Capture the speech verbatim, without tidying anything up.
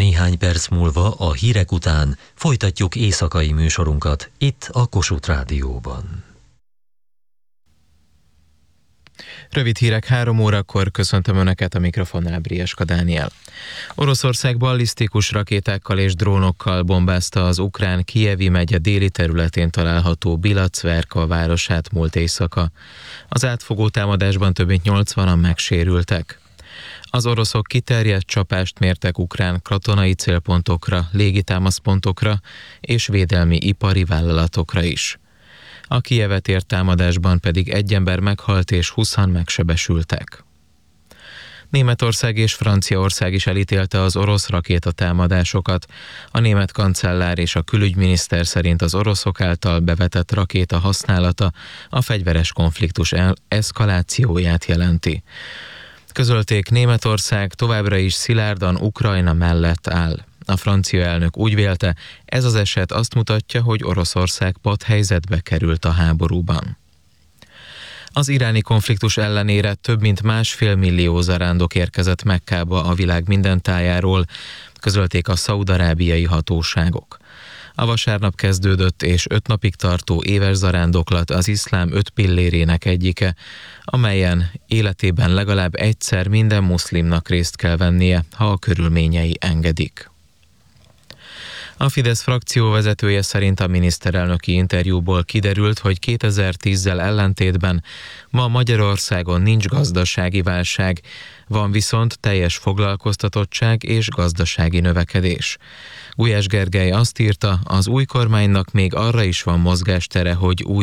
Néhány perc múlva a hírek után folytatjuk éjszakai műsorunkat itt a Kossuth Rádióban. Rövid hírek három órakor, köszöntöm Önöket, a mikrofonnál Brieska Dániel. Oroszország ballisztikus rakétákkal és drónokkal bombázta az ukrán Kijevi megye déli területén található Bilacverka városát múlt éjszaka. Az átfogó támadásban több mint nyolcvanan megsérültek. Az oroszok kiterjedt csapást mértek ukrán katonai célpontokra, légitámaszpontokra és védelmi ipari vállalatokra is. A Kijevet ért támadásban pedig egy ember meghalt és húszan megsebesültek. Németország és Franciaország is elítélte az orosz rakétatámadásokat. A német kancellár és a külügyminiszter szerint az oroszok által bevetett rakéta használata a fegyveres konfliktus eszkalációját jelenti. Közölték, Németország továbbra is szilárdan Ukrajna mellett áll. A francia elnök úgy vélte, ez az eset azt mutatja, hogy Oroszország patthelyzetbe került a háborúban. Az iráni konfliktus ellenére több mint másfél millió zarándok érkezett Mekkába a világ minden tájáról, közölték a szaúd-arábiai hatóságok. A vasárnap kezdődött és öt napig tartó éves zarándoklat az iszlám öt pillérének egyike, amelyen életében legalább egyszer minden muszlimnak részt kell vennie, ha a körülményei engedik. A Fidesz frakció vezetője szerint a miniszterelnöki interjúból kiderült, hogy kétezer-tízzel ellentétben ma Magyarországon nincs gazdasági válság, van viszont teljes foglalkoztatottság és gazdasági növekedés. Gulyás Gergely azt írta, az új kormánynak még arra is van mozgástere, hogy új